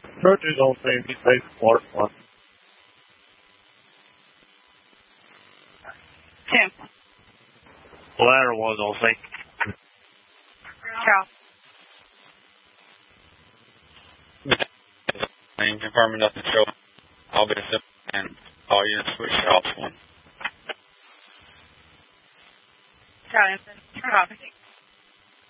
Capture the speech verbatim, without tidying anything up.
Churches on safety space support one. Two. Ladder one on safety. Charles. Confirming nothing showing. I'll be a simple and all units switch to ops one. Charlie, copy.